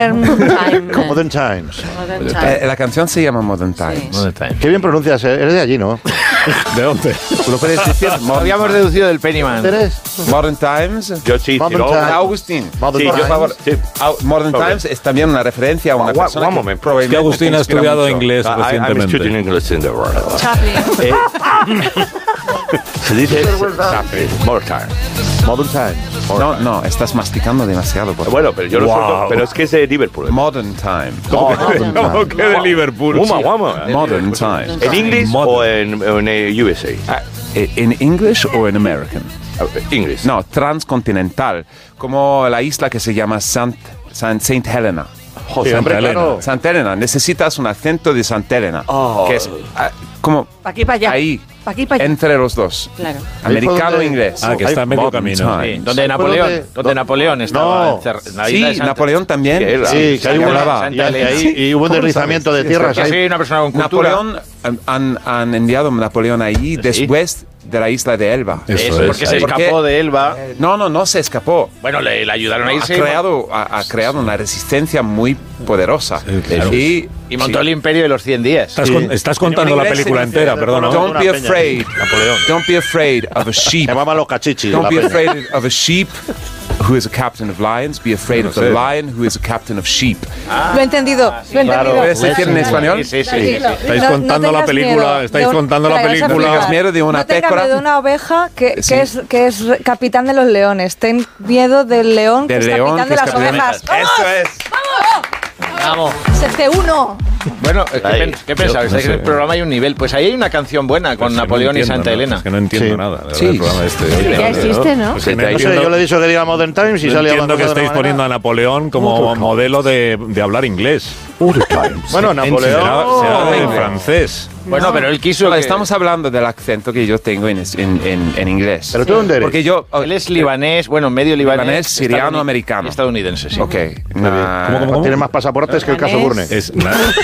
Modern Times. La canción se llama Modern Times. Sí. Modern Times. Qué bien pronuncias, eres de allí, ¿no? ¿De dónde? ¿Lo puedes decir? Lo habíamos deducido del Pennyman. ¿Eres? Modern Times. Yo sí, Modern Tirol. Times. Agustín. Modern Sí, yo Times. favor. Sí. Modern Sorry. Times es también una referencia a una persona One que moment. probablemente Es que Agustín te ha inspira estudiado mucho. inglés I'm recientemente. studying English in the world. Chaplin. Se dice Chaplin. More time. Modern Times. No, estás masticando demasiado. Bueno, pero yo lo Wow. suelto, pero es que es de Liverpool. Modern Time. ¿Cómo que de Liverpool? Guama. Modern Time. ¿En inglés o en USA? ¿En English o en American? English. No, transcontinental. Como la isla que se llama Saint Helena. Sí, hombre, claro. Santa Helena. Necesitas un acento de Santa Helena. Que es como Pa' aquí, pa' allá. ahí. Pa' aquí, pa' allá. Entre los dos. Claro. Americano Ahí e inglés. Ah, que está a medio Modern camino. Times. Sí, donde Napoleón estaba. No. En la isla de Sí, Santa- Napoleón también. Sí, que hay Sí, una, hablaba. y hubo un deslizamiento de tierras Que soy ahí. una persona con cultura. Napoleón, han enviado a Napoleón allí después de la isla de Elba. Eso es, porque se escapó de Elba. No se escapó. Bueno, le ayudaron a Ha irse. creado una resistencia muy poderosa. claro. Y montó el imperio de los 100 días. Estás contando la película entera, perdona. Don't be Una peña. afraid. Napoleón. Don't be afraid of a sheep. Se llamaban los cachichis. Don't la be peña. afraid of a sheep who is a captain of lions. Be afraid of the lion who is a captain of sheep. Lo he entendido. Lo he entendido. ¿Puedes decir en español? Sí. Tranquilo. Estáis No contando la tengas película, miedo. estáis contando la Espera, película. vas a Tengas flipar. miedo de una No tengas pécora. miedo de una oveja que Sí. es capitán de los leones. Ten miedo del león que Del es león capitán que de es las capitán de- ovejas. Eso es. Vamos. 7-1. Bueno, Ahí. ¿qué pensabais? Yo no Es que sé. el programa hay un nivel. Pues ahí hay una canción buena con Napoleón y Santa Elena. Es que no entiendo Sí. nada. de verdad, Sí. el programa este. Ya existe, ¿no? Pues que no No sé, entiendo- yo le he dicho que diga Modern Times y no sale entiendo hablando que de estáis otra poniendo a manera. Napoleón como modelo de hablar inglés. Bueno, Napoleón. Será de francés. Bueno, pero él quiso. Vale, que- estamos hablando del acento que yo tengo en inglés. ¿Pero tú dónde eres? Porque yo... Él es libanés, bueno, medio libanés. Libanés, siriano, estadouni- americano. Estadounidense, sí. Ok. ¿Cómo? Tiene más pasaportes que el caso Burne. Es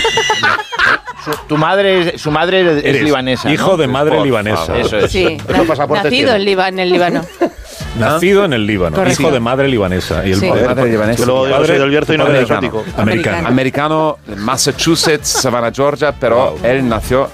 Su madre es eres libanesa. hijo ¿no? de madre libanesa. Eso es. Sí, Esos pasaportes nacido tiene. en el Líbano. Nacido en el Líbano, Correcto. hijo de madre libanesa. Y el Sí. padre, Madre libanesa. Que luego yo soy del Bierzo y no padre del exótico. americano. Americano, Massachusetts, Savannah, Georgia, pero él nació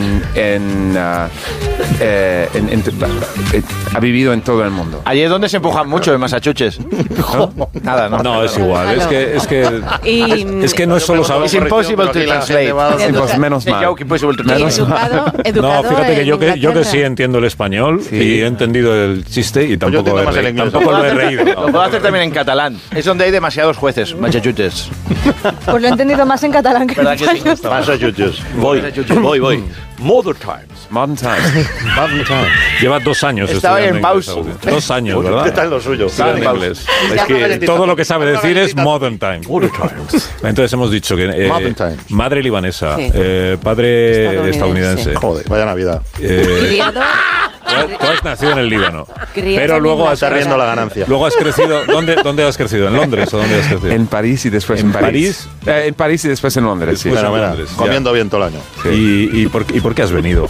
ha vivido en todo el mundo. Allí es donde se empujan mucho en Massachusetts. Nada, no. No, es igual. Es que no es solo saber. It's impossible to Pero aquí la translate. gente va- Sí, pues menos mal. Joke impossible to Y translate. educado No, fíjate que en yo que Inglaterra. sí entiendo el español y he entendido el chiste y yo tampoco entiendo he más el reído. inglés. Tampoco lo he reído. Lo puedo hacer también en catalán. Es donde hay demasiados jueces, Massachusetts. Pues lo he entendido más en catalán que en ¿Verdad que sí? español. Massachusetts. Voy. Modern Times. Modern Times. Modern Times. Lleva 2 años Estaba estudiando en pausa. inglés, Agustín. 2 años, ¿Qué ¿verdad? tal lo suyo? Estudiando en pausa. inglés. Es que Todo lo que sabe decir es Modern Time. Modern Times. Entonces hemos dicho que Modern Times. madre libanesa, Sí. padre Estadounidense. estadounidense. Joder, vaya Navidad. Criado. Tú has nacido en el Líbano, Criado pero en luego has, Está riendo la ganancia. luego has crecido. ¿Dónde has crecido? ¿En Londres o dónde has crecido? En París y después en París. En París y después en Londres, sí. Después en Mira, Londres, ya. comiendo bien todo el año. ¿Y por qué has venido?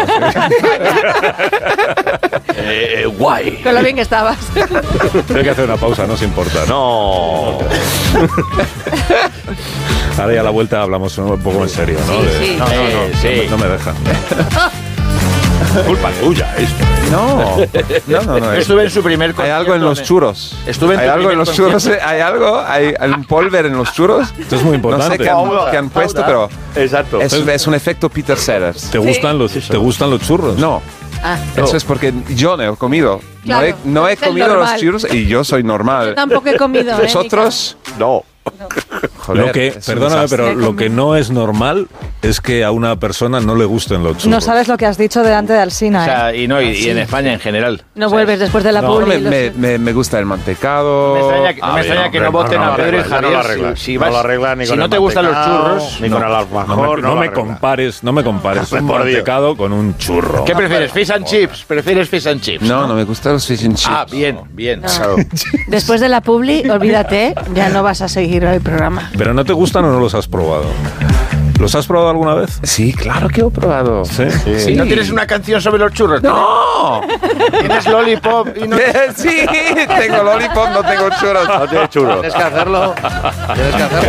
Guay. Con lo bien que estabas. Hay que hacer una pausa, no se importa. No. Ahora ya a la vuelta hablamos un poco en serio, ¿no? Sí, sí. No me dejan. Culpa tuya esto. No. Estuve en su primer Hay concierto. algo en los churros. Estuve en Hay tu algo en primer los churros. Hay un polver en los churros. Esto es muy No sé importante. qué han puesto, pero Exacto. es un efecto Peter Sellers. ¿Te gustan los churros? No. Ah, Eso es porque yo no he comido. Claro, no he es el comido los normal. churros y yo soy normal. yo tampoco he comido. Vosotros, No. joder, Lo que, es un perdóname, desastre. pero lo que no es normal es que a una persona no le gusten los churros. No sabes lo que has dicho delante de Alsina, O sea, ¿eh? y en España en general. No vuelves después de la No, publi. Me gusta el mantecado. Me extraña que no voten a Pedro y no Javier. lo arreglas. Si No vas- lo arreglas ni si con no el te gustan los mantecado, churros, ni con el alfajor. No me arreglas. compares un Por Dios. mantecado con un churro. ¿Qué prefieres? ¿Fish and chips? ¿Prefieres fish and chips? No me gustan los fish and chips. Ah, bien. Claro. Después de la publi, olvídate, ya no vas a seguir el programa. ¿Pero no te gustan o no los has probado? ¿Los has probado alguna vez? Sí, claro que he probado. Sí. Sí. ¿No tienes una canción sobre los churros? ¡No! ¿Tienes lollipop y no Sí, tengo lollipop, no tengo churros. No tiene churro. tienes que hacerlo? Tienes que hacerlo.